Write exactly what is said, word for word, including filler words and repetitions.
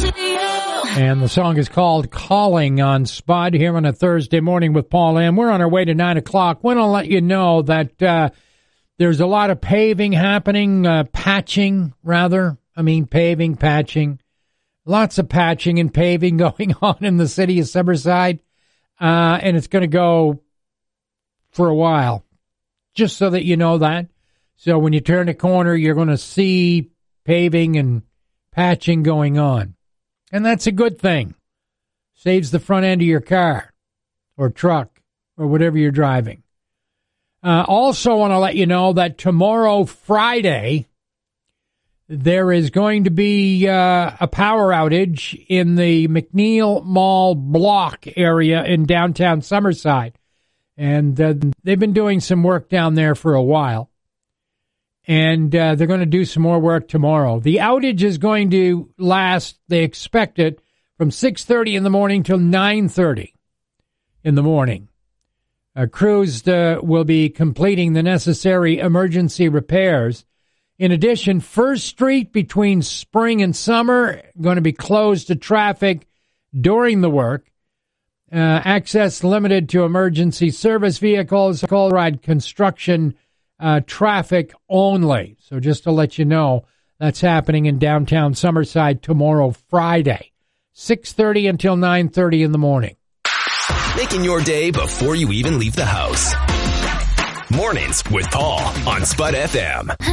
And the song is called Calling on Spud here on a Thursday morning with Paul M. We're on our way to nine o'clock. Want to let you know that uh, there's a lot of paving happening, uh, patching, rather. I mean, paving, patching. Lots of patching and paving going on in the city of Summerside. Uh, and it's going to go for a while, just so that you know that. So when you turn the corner, you're going to see paving and patching going on. And that's a good thing. Saves the front end of your car or truck or whatever you're driving. Uh, also want to let you know that tomorrow, Friday, there is going to be uh, a power outage in the McNeil Mall block area in downtown Summerside. And uh, they've been doing some work down there for a while. And uh, they're going to do some more work tomorrow. The outage is going to last, they expect it, from six thirty in the morning till nine thirty in the morning. Uh, crews uh, will be completing the necessary emergency repairs. In addition, First Street between spring and summer going to be closed to traffic during the work. Uh, access limited to emergency service vehicles, ride construction uh, traffic only. So just to let you know, that's happening in downtown Summerside tomorrow, Friday, six thirty until nine thirty in the morning. Making your day before you even leave the house. Mornings with Paul on Spud F M.